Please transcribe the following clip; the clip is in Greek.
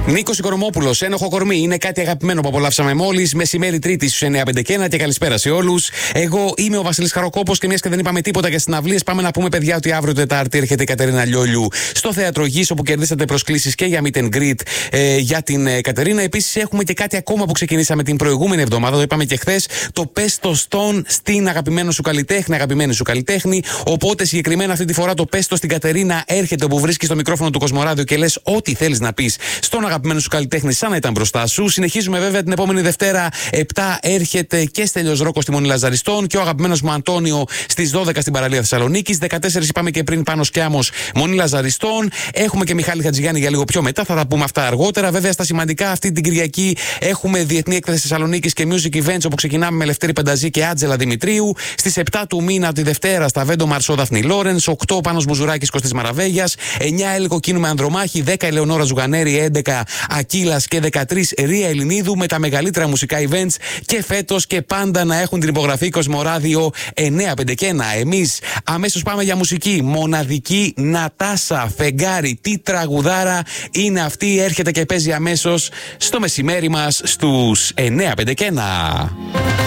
Νίκος Οικονομόπουλος, Ένοχο κορμί. Είναι κάτι αγαπημένο που απολαύσαμε μόλις. Μεσημέρι Τρίτη στους 9:51 και καλησπέρα σε όλους. Εγώ είμαι ο Βασίλης Χαροκόπος και μιας και δεν είπαμε τίποτα για συναυλίες, πάμε να πούμε, παιδιά, ότι αύριο Τετάρτη έρχεται η Κατερίνα Λιόλιου στο Θέατρο Γης, όπου κερδίσατε προσκλήσεις και για meet and greet για την Κατερίνα. Επίσης, έχουμε και κάτι ακόμα που ξεκινήσαμε την προηγούμενη εβδομάδα, το είπαμε και χθες. Το Πες το στον στην αγαπημένο σου καλλιτέχνη, αγαπημένη σου καλλιτέχνη. Οπότε, συγκεκριμένα αυτή τη φορά, το Πες το στην Κατερίνα έρχεται όπου βρίσκεις το μικρόφωνο του Κοσμοράδιο και λες ό,τι θέλεις να πεις στον αγαπημένο σου καλλιτέχνη, σαν να ήταν μπροστά σου. Συνεχίζουμε βέβαια την επόμενη Δευτέρα, 7 έρχεται και Στέλιος Ρόκος στη Μονή Λαζαριστών και ο αγαπημένος μου Αντώνιο στις 12 στην παραλία Θεσσαλονίκης. 14 είπαμε και πριν, Πάνος Κιάμος, Μονή Λαζαριστών. Έχουμε και Μιχάλη Χατζηγιάννη για λίγο πιο μετά, θα τα πούμε αυτά αργότερα. Βέβαια, στα σημαντικά, αυτή την Κυριακή έχουμε Διεθνή Έκθεση Θεσσαλονίκης και Music Events, όπου ξεκινάμε με Λευτέρη Πενταζή και Άτζελα Δημητρίου. Στις 7 του μήνα τη Δευτέρα στα Βέντο Μαρσό Δαφνή Λόρενς, 8 Πάνος Μπουζουράκης Κωστής Μαραβέγιας, 9 Έλικο Κίνου με Ανδρομάχη, 10 Ελεονόρα Ζουγανέρη, 11 Ακύλας και 13 Ρία Ελληνίδου, με τα μεγαλύτερα μουσικά events και φέτος και πάντα να έχουν την υπογραφή Κοσμοράδιο 951. Εμείς αμέσως πάμε για μουσική. Μοναδική Νατάσα Φεγγάρη. Τι τραγουδάρα είναι αυτή, έρχεται και παίζει αμέσως στο μεσημέρι μας στους 951.